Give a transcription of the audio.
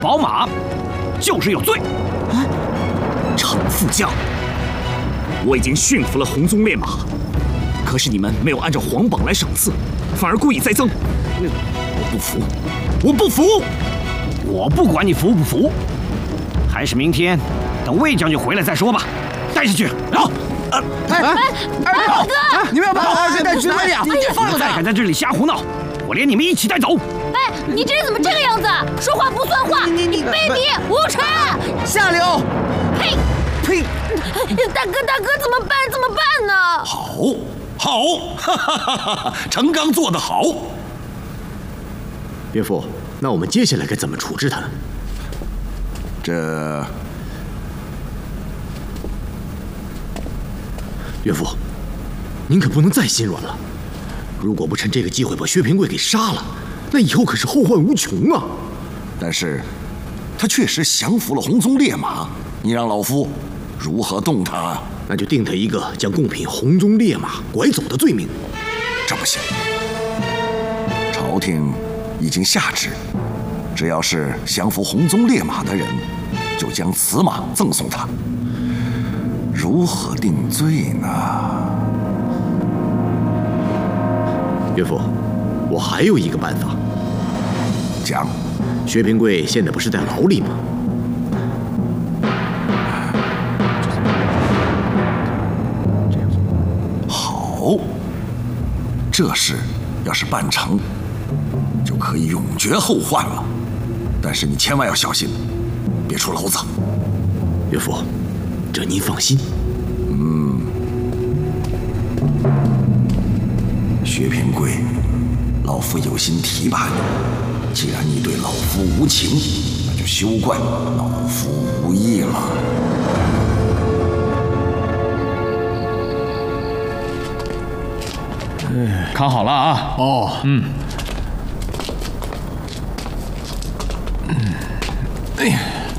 宝马就是有罪。 啊，程副将，我已经驯服了红鬃烈马，可是你们没有按照皇榜来赏赐，反而故意栽赃，我不服，我不服！ 我不管你服不服，还是明天等魏将军回来再说吧。带下去。走。 二哥，你们要把我二哥带去哪里啊？你放了他！ 再敢在这里瞎胡闹，我连你们一起带走！ 哎，你这人怎么这个样子？说话不算话！你卑鄙无耻！ 下流！ 呸！ 呸！ 大哥，怎么办呢？ 好，哈哈哈！程刚做得好。 岳父，那我们接下来该怎么处置他呢？岳父，您可不能再心软了。如果不趁这个机会把薛平贵给杀了，那以后可是后患无穷啊！ 但是，他确实降服了红鬃烈马，你让老夫如何动他啊？ 那就定他一个将贡品红鬃烈马拐走的罪名。 这不行，朝廷已经下旨，只要是降服红鬃烈马的人，就将此马赠送他。如何定罪呢？ 岳父，我还有一个办法。 讲。 薛平贵现在不是在牢里吗？ 好，这事要是办成，就可以永绝后患了。但是你千万要小心，别出篓子。 岳父，这您放心。 薛平贵，老夫有心提拔你。既然你对老夫无情，那就休怪老夫无义了。 看好了啊！ 哦， 哎呀。